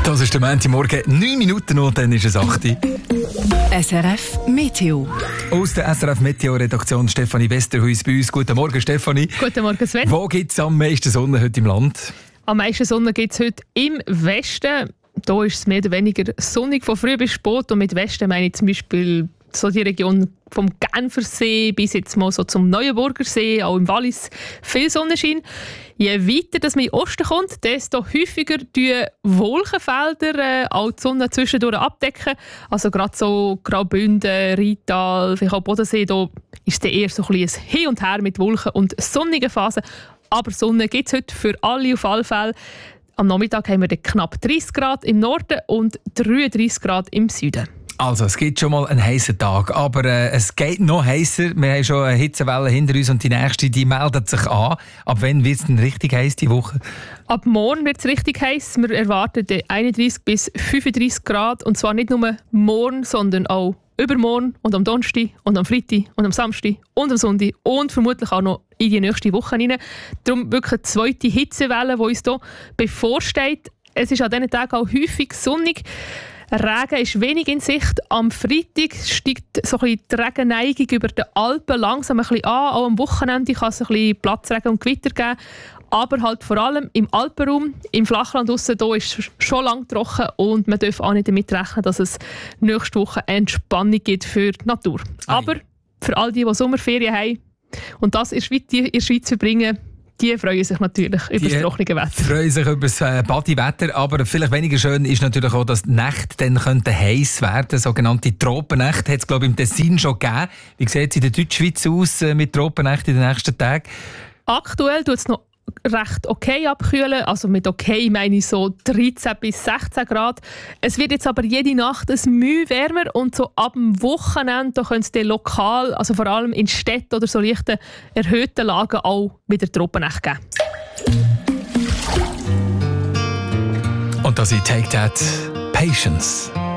Das ist der Montagmorgen, 9 Minuten noch, dann ist es 8 Uhr. SRF Meteo. Aus der SRF Meteo-Redaktion Stefanie Westerhuis bei uns. Guten Morgen, Stefanie. Guten Morgen, Sven. Wo gibt es am meisten Sonne heute im Land? Am meisten Sonne gibt es heute im Westen. Hier ist es mehr oder weniger sonnig von früh bis spät. Und mit Westen meine ich zum Beispiel so die Region vom Genfersee bis jetzt mal so zum Neuenburger See, auch im Wallis viel Sonnenschein. Je weiter das man in den Osten kommt, desto häufiger die Wolkenfelder auch die Sonne zwischendurch abdecken. Also gerade so Graubünden, Rital, vielleicht auch Bodensee, da ist es eher so ein bisschen ein Hin und Her mit Wolken und sonnigen Phasen. Aber Sonne gibt es heute für alle auf alle Fälle. Am Nachmittag haben wir dann knapp 30 Grad im Norden und 33 Grad im Süden. Also, es gibt schon mal einen heißen Tag, aber es geht noch heißer. Wir haben schon eine Hitzewelle hinter uns und die nächste, die meldet sich an. Ab wann wird es denn richtig heiß die Woche? Ab morgen wird es richtig heiß. Wir erwarten 31 bis 35 Grad. Und zwar nicht nur morgen, sondern auch übermorgen und am Donnerstag und am Freitag und am Samstag und am Sonntag und vermutlich auch noch in die nächste Woche hinein. Darum wirklich eine zweite Hitzewelle, die uns hier bevorsteht. Es ist an diesen Tagen auch häufig sonnig. Regen ist wenig in Sicht. Am Freitag steigt so ein bisschen die Regenneigung über den Alpen langsam ein bisschen an. Auch am Wochenende kann es ein bisschen Platzregen und Gewitter geben. Aber halt vor allem im Alpenraum, im Flachland draussen, da ist es schon lang trocken und man darf auch nicht damit rechnen, dass es nächste Woche eine Entspannung gibt für die Natur. Aber für all die Sommerferien haben und das in der Schweiz verbringen, die freuen sich natürlich über das trockene Wetter. Die freuen sich über das Badi-Wetter, aber vielleicht weniger schön ist natürlich auch, dass die Nächte dann heiß werden. Sogenannte Tropennächte hat es, glaube ich, im Tessin schon gegeben. Wie sieht es in der Deutschschweiz aus mit Tropennächten in den nächsten Tagen? Aktuell tut es noch recht okay abkühlen. Also mit okay meine ich so 13 bis 16 Grad. Es wird jetzt aber jede Nacht ein Mühe wärmer und so ab dem Wochenende könnte es dann lokal, also vor allem in Städten oder so leichten erhöhten Lagen auch wieder Tropennächte geben. Und das ist Take That, Patience.